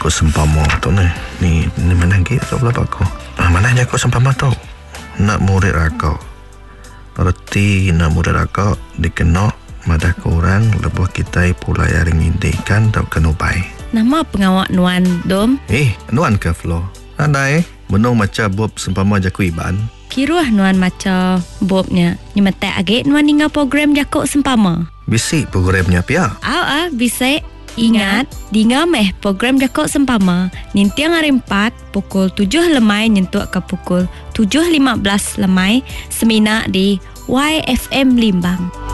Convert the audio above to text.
Jakut sempama tu ni mana lagi tak pula aku. Mana jakut sempama tu? Nak murid akak. Erti nak murid akak dikena madah korang lebuh kita pula yang ngintikan tak kena baik. Nama pengawak Nuan Dom? Nuan ke Flo? Andai menung macam Bob sempama Jaku Iban. Kiruah Nuan macam Bobnya. Nyemetek agak Nuan tinggal program Jakuk sempama. Bisik programnya pia. Bisik. Ingat, tinggal program Jakuk sempama. Nintiang hari 4 pukul 7 lemai nyentuh ke pukul 7.15 lemai. Semina di YFM Limbang.